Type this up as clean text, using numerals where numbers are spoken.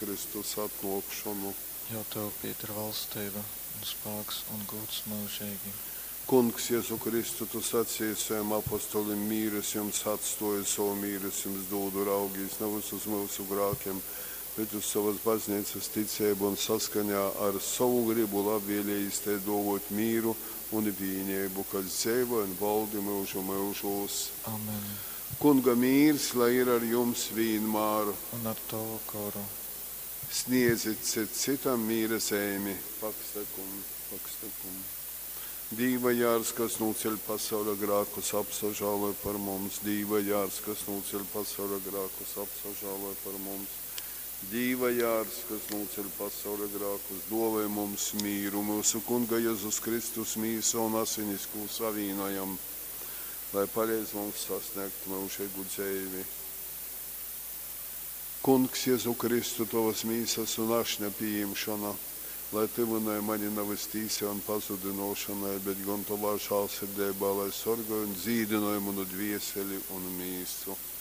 Kristus atnākšanu. Jo tev pieder valstība un spēks un gods mūžīgi. Kungs, Jēzu Kristu, tu sacīji saviem apostolim mīres jums atstāju, savu mīres jums dodu, raugīs nevis uz mūsu grākiem, bet uz savas baznīcas ticību un saskaņā ar savu gribu labvēlējis te dovot mīru un vienību, kas dzīvo un valdi mūžu mūžos. Amen. Kunga mīrs, lai ir ar jums vienmēr. Un ar tavu koru. Sniedzit citam mīra sēmi, pakstakum. Dīva jārs, kas nūceļ pasaula grākus, apsažāloja par mums. Dīva jārs, kas nūceļ pasaula grākus, apsažāloja par mums. Dīva jārs, kas nūceļ pasaula grākus, dovē mums mīru. Mūsu Kunga Jēzus Kristus mīsa un asinis, ko savīnojam, lai palīdz mums sasniegt mūžīgu dzīvi. Kungs, Jēzu Kristu, tavas mīsas un ašņa pieņemšana, lai tuvināja mani nevis tīsē un pazudinošanai, bet gan tavā žēlsirdībā, lai sorgoja un zīdināja manu dvieseli un mīsu.